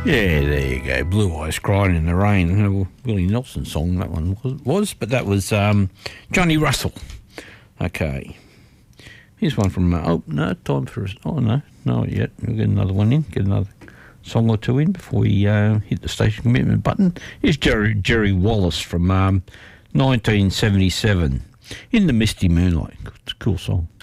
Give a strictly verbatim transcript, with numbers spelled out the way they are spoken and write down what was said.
Yeah, there you go. Blue Eyes Crying in the Rain. A Willie Nelson song that one was, was but that was um, Johnny Russell. Okay. Here's one from, uh, oh, no, time for us. Oh, no, not yet. We'll get another one in, get another song or two in before we uh, hit the station commitment button. Here's Jerry, Jerry Wallace from um, nineteen seventy-seven, In the Misty Moonlight. It's a cool song.